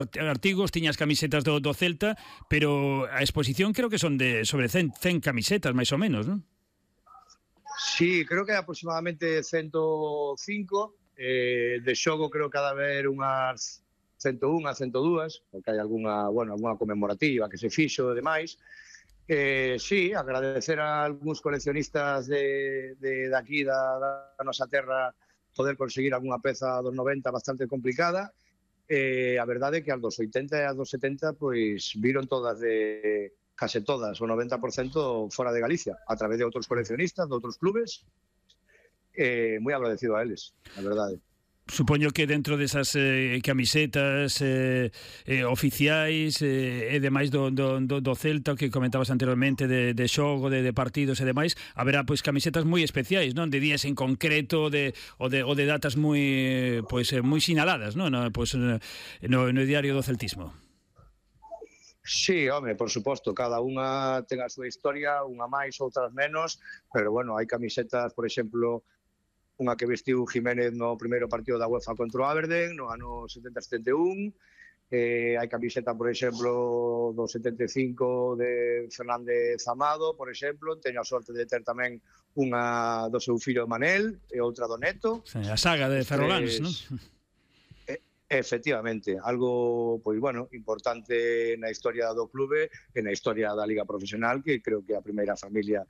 artigos, tiñas camisetas do Celta, pero a exposición creo que son de sobre 100 camisetas, máis ou menos, non? Sí, creo que aproximadamente 105, de xogo creo que ha de haber unhas 101 a 102, porque hai algunha conmemorativa que se fixo e demais. Sí, agradecer a algúns coleccionistas de aquí da nosa terra poder conseguir algunha peza dos 90 bastante complicada. A verdade é que as dos 80 e as dos 70 pois viron todas case todas, o 90% fora de Galicia, a través de outros coleccionistas, de outros clubes. Moi agradecido a eles, a verdade. Supoño que dentro desas camisetas oficiais e demais do Celta, que comentabas anteriormente de xogo, de partidos e demais, haberá pois camisetas moi especiais, non? De días en concreto ou de datas moi sinaladas, non? Pois no diario do celtismo. Sí, home, por suposto, cada unha ten a súa historia, unha máis, outras menos, pero bueno, hai camisetas, por exemplo, unha que vestiu Jiménez no primeiro partido da UEFA contra o Aberdeen, no ano 70-71, hai camiseta, por exemplo, do 75 de Fernández Amado, por exemplo, teño a sorte de ter tamén unha do seu fillo Manel e outra do Neto. Sí, a saga de Ferrolans, non? Efectivamente, algo pois bueno, importante na historia do clube e na historia da Liga Profesional, que creo que é a primeira familia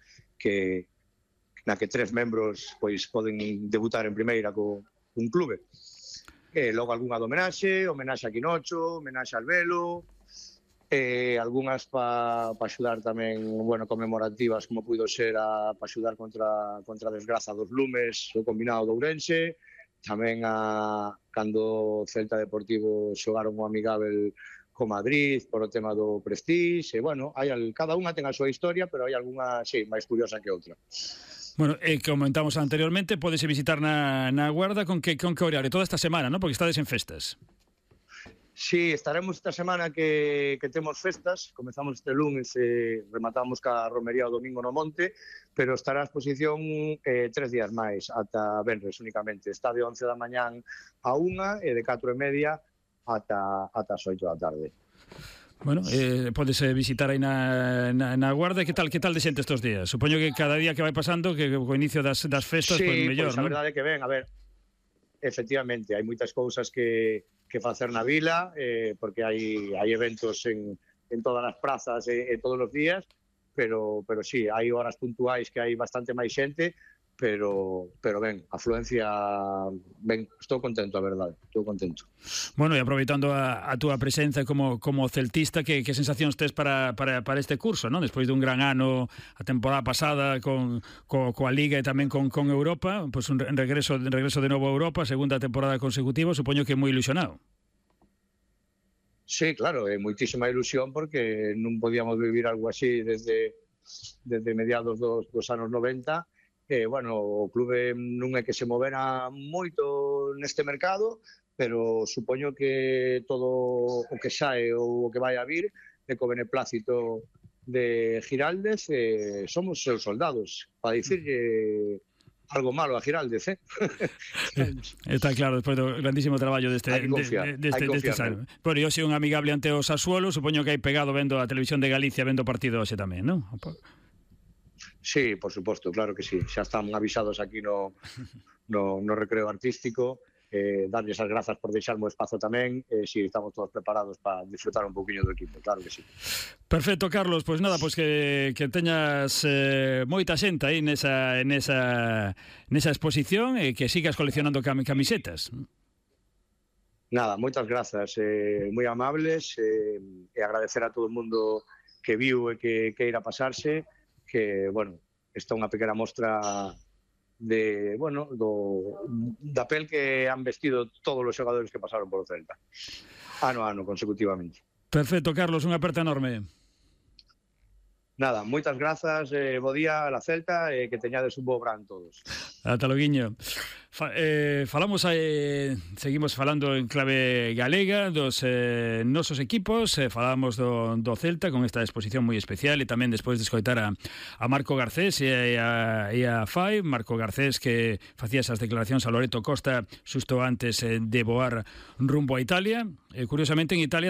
na que 3 membros pois poden debutar en primeira co un clube. Logo algunha de homenaxe a Quinocho, homenaxe al Velo, algunhas para axudar tamén, bueno, conmemorativas como puido ser para axudar contra a desgraza dos lumes, o combinado de Ourense, tamén cando o Celta Deportivo xogaron o amigábel co Madrid por o tema do Prestige, e bueno, cada unha ten a súa historia, pero hai algunha, sí, máis curiosa que outra. Bueno, comentamos anteriormente, podese visitar na Guarda con que horario? Toda esta semana, non? Porque estades en festas. Sí, estaremos esta semana que temos festas, comezamos este lunes e rematamos ca romería o domingo no Monte, pero estará a exposición 3 días máis, ata venres únicamente. Está de 11 da mañán a 1 e de 4:30 ata as 8 da tarde. Bueno, podes visitar aí na Guarda. Que tal de xente estes días? Supoño que cada día que vai pasando, que co inicio das festas, sí, pois mellor, non? Sí, pois a verdade é que ven, a ver, efectivamente, hai moitas cousas que facer na vila, porque hai eventos en todas as prazas e todos os días, pero sí, hai horas puntuais que hai bastante máis xente, pero ben, afluencia, ben, estou contento, a verdade, estou contento. Bueno, e aproveitando a túa presenza como celtista, que sensacións tes para este curso, non? Despois dun gran ano a temporada pasada coa Liga e tamén con Europa, pois un regreso de novo a Europa, segunda temporada consecutiva, supoño que moi ilusionado. Sí, claro, é moitísima ilusión porque non podíamos vivir algo así desde mediados dos anos 90. Bueno, o clube non é que se movera moito neste mercado, pero supoño que todo o que sae ou o que vai a vir é co beneplácito de Giraldez, somos seus soldados, para dicirlle algo malo a Giraldez, Está claro, despois do grandísimo traballo deste ano. Bueno, e hoxe un amigable ante o Sassuolo, supoño que hai pegado vendo a televisión de Galicia, vendo o partido hoxe tamén, non? Sí, por suposto, claro que sí. Xa están avisados aquí no recreo artístico, darlles as grazas por deixarme o espazo tamén, si estamos todos preparados para disfrutar un poquinho do equipo, claro que sí. Perfecto, Carlos, pois nada, pois que teñas moita xente aí nesa exposición e que sigas coleccionando camisetas. Nada, moitas grazas, moi amables, e agradecer a todo o mundo que viu e que queira pasarse, que, bueno, esta é unha pequena mostra da pel que han vestido todos os xogadores que pasaron por o Celta, ano a ano, consecutivamente. Perfecto, Carlos, unha aperta enorme. Nada, moitas grazas, bo día a la Celta e que teñades un bo verán todos. Ata loguiño. Falamos seguimos falando en clave galega dos nosos equipos, falamos do Celta con esta exposición moi especial e tamén despois de escoitar a Marco Garcés e a Fai. Marco Garcés que facía esas declaracións a Loreto Costa xusto antes de voar rumbo a Italia. Curiosamente en Italia